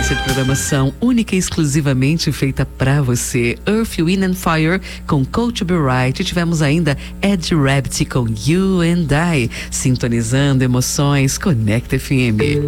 sequência de programação única e exclusivamente feita pra você. Earth, Wind and Fire com Coach Be Right. Tivemos ainda Ed Rabbit com You and I. Sintonizando emoções, Conecta FM.